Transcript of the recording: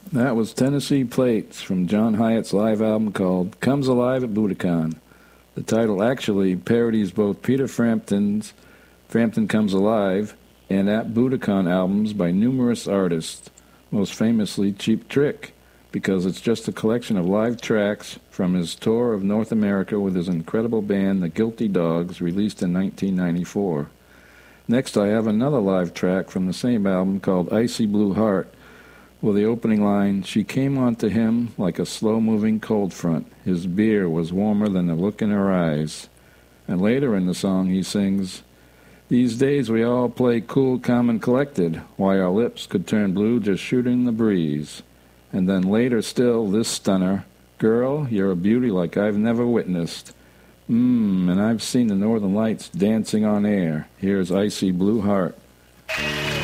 That was Tennessee Plates from John Hyatt's live album called Comes Alive at Budokan. The title actually parodies both Peter Frampton's Frampton Comes Alive and At Budokan albums by numerous artists, most famously Cheap Trick, because it's just a collection of live tracks from his tour of North America with his incredible band The Guilty Dogs, released in 1994. Next I have another live track from the same album called Icy Blue Heart, with the opening line, "She came onto him like a slow-moving cold front. His beer was warmer than the look in her eyes." And later in the song he sings, "These days we all play cool, calm, and collected, why our lips could turn blue just shooting the breeze." And then later still, this stunner, "Girl, you're a beauty like I've never witnessed. And I've seen the Northern Lights dancing on air. Here's Icy Blue Heart."